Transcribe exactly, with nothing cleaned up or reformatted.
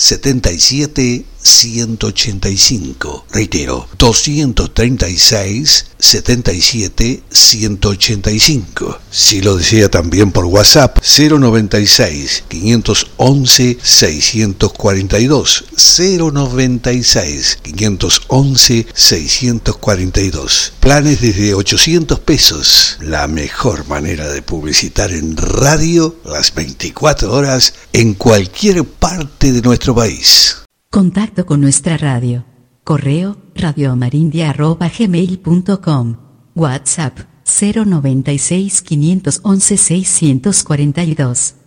setenta y siete ciento ochenta y cinco. Reitero, doscientos treinta y seis setenta y siete ciento ochenta y cinco. Si lo desea también por WhatsApp, cero noventa y seis quinientos once seiscientos cuarenta y dos. cero noventa y seis quinientos once seiscientos cuarenta y dos. Planes desde ochocientos pesos. La mejor manera de publicitar en radio las veinticuatro horas en cualquier parte de nuestro país. Contacto con nuestra radio. Correo radioamarindia arroba gmail punto com. WhatsApp cero noventa y seis quinientos once seiscientos cuarenta y dos.